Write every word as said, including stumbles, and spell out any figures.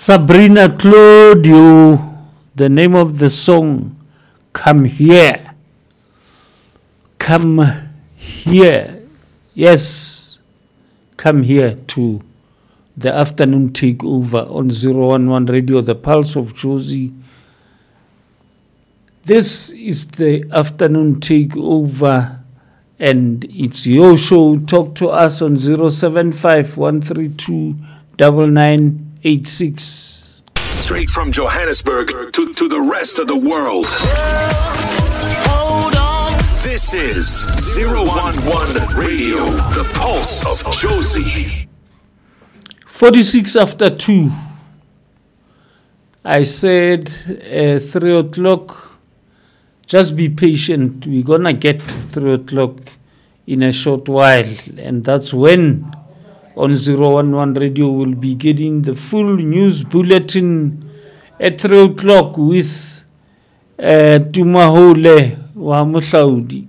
Sabrina Claudio, the name of the song, Come Here. Come here. Yes, come here to the afternoon takeover on zero one one Radio, the Pulse of Jozi. This is the afternoon takeover and it's your show. Talk to us on zero seven five, one three two, nine nine eight six. Straight from Johannesburg to, to the rest of the world. Hold on. This is zero one one Radio, the Pulse of Jozi. forty-six after two. I said uh, three o'clock. Just be patient. We're going to get three o'clock in a short while. And that's when on zero one one Radio we'll be getting the full news bulletin at three o'clock with uh, Tumahole wa Mohlaudi.